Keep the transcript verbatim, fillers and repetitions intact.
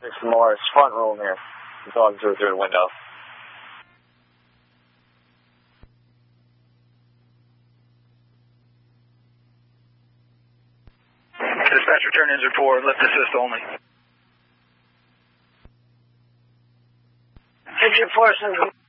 Mister Morris, front room here. I'm talking through through the window. Dispatch, return engine four, lift assist only. Engine four,